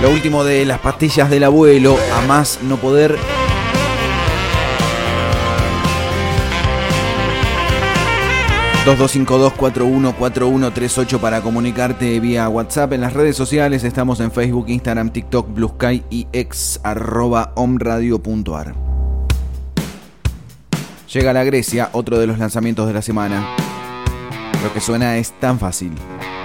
Lo último de las pastillas del abuelo, a más no poder. ...2252-414138 para comunicarte vía WhatsApp. En las redes sociales estamos en Facebook, Instagram, TikTok, Blue Sky y ex @omradio.ar. Llega la Grecia, otro de los lanzamientos de la semana. Lo que suena es tan fácil.